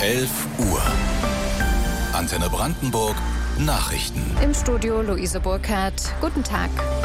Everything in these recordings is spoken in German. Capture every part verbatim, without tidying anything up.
elf Uhr. Antenne Brandenburg Nachrichten. Im Studio Luise Burkhardt. Guten Tag.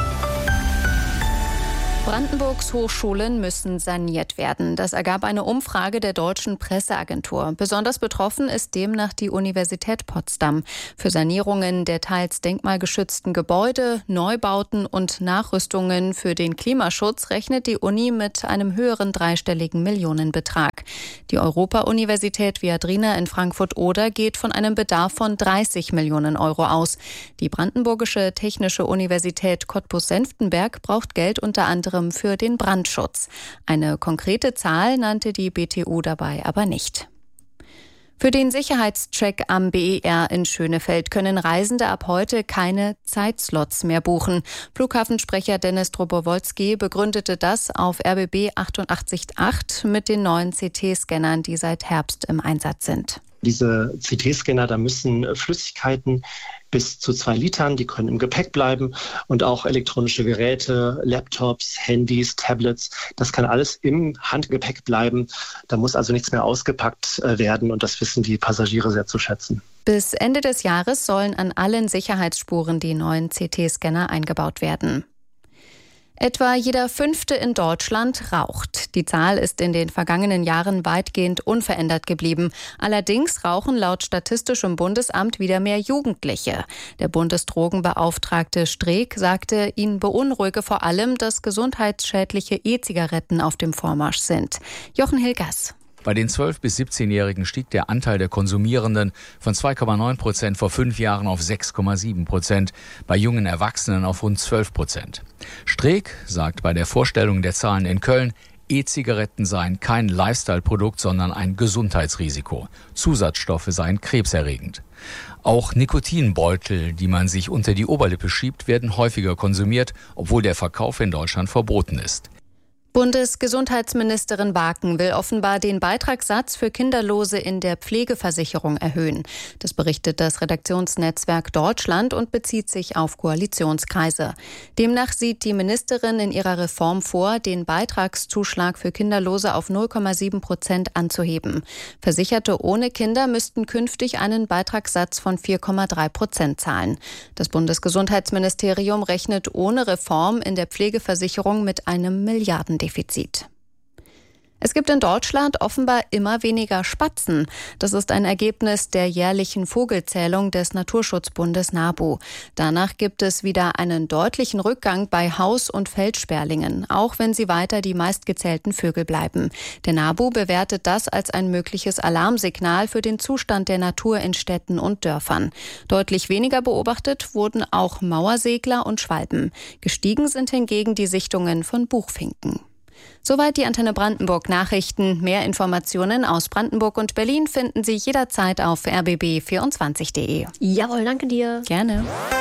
Brandenburgs Hochschulen müssen saniert werden. Das ergab eine Umfrage der Deutschen Presseagentur. Besonders betroffen ist demnach die Universität Potsdam. Für Sanierungen der teils denkmalgeschützten Gebäude, Neubauten und Nachrüstungen für den Klimaschutz rechnet die Uni mit einem höheren dreistelligen Millionenbetrag. Die Europa-Universität Viadrina in Frankfurt-Oder geht von einem Bedarf von dreißig Millionen Euro aus. Die Brandenburgische Technische Universität Cottbus-Senftenberg braucht Geld unter anderem für den Brandschutz. Eine konkrete Zahl nannte die B T U dabei aber nicht. Für den Sicherheitscheck am B E R in Schönefeld können Reisende ab heute keine Zeitslots mehr buchen. Flughafensprecher Dennis Drobowolski begründete das auf R B B achtundachtzig Komma acht mit den neuen C T-Scannern, die seit Herbst im Einsatz sind. Diese C T-Scanner, da müssen Flüssigkeiten bis zu zwei Litern, die können im Gepäck bleiben, und auch elektronische Geräte, Laptops, Handys, Tablets, das kann alles im Handgepäck bleiben. Da muss also nichts mehr ausgepackt werden, und das wissen die Passagiere sehr zu schätzen. Bis Ende des Jahres sollen an allen Sicherheitsspuren die neuen C T-Scanner eingebaut werden. Etwa jeder Fünfte in Deutschland raucht. Die Zahl ist in den vergangenen Jahren weitgehend unverändert geblieben. Allerdings rauchen laut Statistischem Bundesamt wieder mehr Jugendliche. Der Bundesdrogenbeauftragte Streeck sagte, ihn beunruhige vor allem, dass gesundheitsschädliche E-Zigaretten auf dem Vormarsch sind. Jochen Hilgers. Bei den zwölf- bis siebzehnjährigen stieg der Anteil der Konsumierenden von zwei Komma neun Prozent vor fünf Jahren auf sechs Komma sieben Prozent, bei jungen Erwachsenen auf rund zwölf Prozent. Streeck sagt bei der Vorstellung der Zahlen in Köln, E-Zigaretten seien kein Lifestyle-Produkt, sondern ein Gesundheitsrisiko. Zusatzstoffe seien krebserregend. Auch Nikotinbeutel, die man sich unter die Oberlippe schiebt, werden häufiger konsumiert, obwohl der Verkauf in Deutschland verboten ist. Bundesgesundheitsministerin Barken will offenbar den Beitragssatz für Kinderlose in der Pflegeversicherung erhöhen. Das berichtet das Redaktionsnetzwerk Deutschland und bezieht sich auf Koalitionskreise. Demnach sieht die Ministerin in ihrer Reform vor, den Beitragszuschlag für Kinderlose auf null Komma sieben Prozent anzuheben. Versicherte ohne Kinder müssten künftig einen Beitragssatz von vier Komma drei Prozent zahlen. Das Bundesgesundheitsministerium rechnet ohne Reform in der Pflegeversicherung mit einem Milliardendefizit. Defizit. Es gibt in Deutschland offenbar immer weniger Spatzen. Das ist ein Ergebnis der jährlichen Vogelzählung des Naturschutzbundes NABU. Danach gibt es wieder einen deutlichen Rückgang bei Haus- und Feldsperlingen, auch wenn sie weiter die meistgezählten Vögel bleiben. Der NABU bewertet das als ein mögliches Alarmsignal für den Zustand der Natur in Städten und Dörfern. Deutlich weniger beobachtet wurden auch Mauersegler und Schwalben. Gestiegen sind hingegen die Sichtungen von Buchfinken. Soweit die Antenne Brandenburg Nachrichten. Mehr Informationen aus Brandenburg und Berlin finden Sie jederzeit auf r b b vierundzwanzig punkt d e. Jawohl, danke dir. Gerne.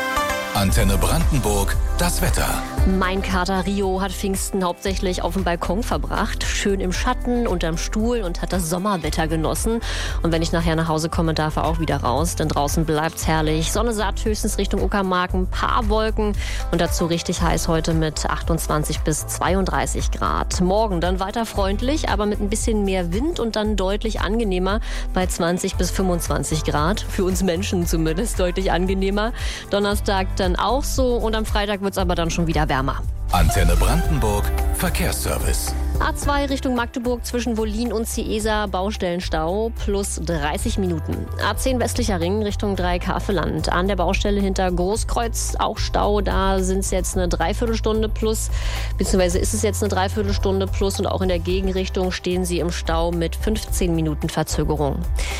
Antenne Brandenburg, das Wetter. Mein Kater Rio hat Pfingsten hauptsächlich auf dem Balkon verbracht, schön im Schatten, unterm Stuhl, und hat das Sommerwetter genossen. Und wenn ich nachher nach Hause komme, darf er auch wieder raus, denn draußen bleibt's herrlich. Sonne satt, höchstens Richtung Uckermark, ein paar Wolken und dazu richtig heiß heute mit achtundzwanzig bis zweiunddreißig Grad. Morgen dann weiter freundlich, aber mit ein bisschen mehr Wind und dann deutlich angenehmer bei zwanzig bis fünfundzwanzig Grad. Für uns Menschen zumindest deutlich angenehmer. Donnerstag dann auch so, und am Freitag wird's aber dann schon wieder wärmer. Antenne Brandenburg Verkehrsservice. A zwei Richtung Magdeburg zwischen Wollin und Ciesa, Baustellenstau plus dreißig Minuten. A zehn westlicher Ring Richtung Dreieck-Havelland. An der Baustelle hinter Großkreuz auch Stau. Da sind es jetzt eine Dreiviertelstunde plus, beziehungsweise ist es jetzt eine Dreiviertelstunde plus, und auch in der Gegenrichtung stehen Sie im Stau mit fünfzehn Minuten Verzögerung.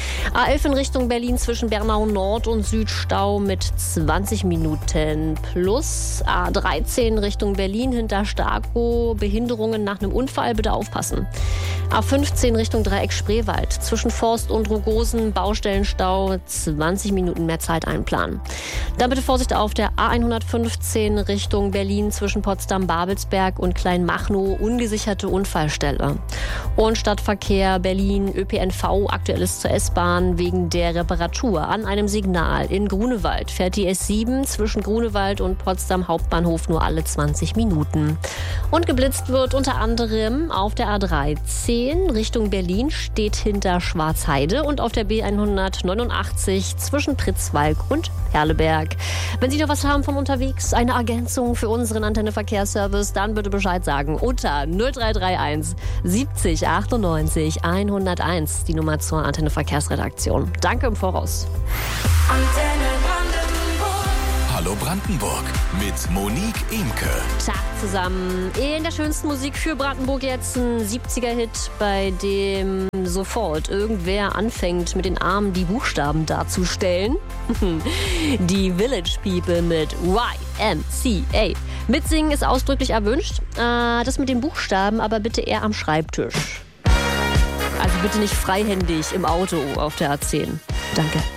A elf in Richtung Berlin zwischen Bernau Nord und Süd Stau mit zwanzig Minuten plus. A dreizehn Richtung Berlin hinter Starkow, Behinderungen nach einem Unfall, bitte aufpassen. A fünfzehn Richtung Dreieck Spreewald. Zwischen Forst und Rogosen Baustellenstau, zwanzig Minuten mehr Zeit einplanen. Dann bitte Vorsicht auf der A hundertfünfzehn Richtung Berlin zwischen Potsdam-Babelsberg und Kleinmachnow, ungesicherte Unfallstelle. Und Stadtverkehr Berlin, Ö P N V, aktuelles zur S-Bahn wegen der Reparatur an einem Signal. In Grunewald fährt die S sieben zwischen Grunewald und Potsdam Hauptbahnhof nur alle zwanzig Minuten. Und geblitzt wird unter anderem Amsterdam auf der A dreizehn Richtung Berlin steht hinter Schwarzheide und auf der B hundertneunundachtzig zwischen Pritzwalk und Perleberg. Wenn Sie noch was haben von unterwegs, eine Ergänzung für unseren Antenne Verkehrsservice, dann bitte Bescheid sagen unter null drei drei eins siebzig achtundneunzig hunderteins, die Nummer zur Antenne Verkehrsredaktion. Danke im Voraus. Antenne Brandenburg. Hallo Brandenburg mit Monique Imke. Tag zusammen. In der schönsten Musik für Brandenburg jetzt ein siebziger-Hit, bei dem sofort irgendwer anfängt, mit den Armen die Buchstaben darzustellen. Die Village People mit Y M C A. Mitsingen ist ausdrücklich erwünscht. Äh, das mit den Buchstaben aber bitte eher am Schreibtisch. Also bitte nicht freihändig im Auto auf der A zehn. Danke.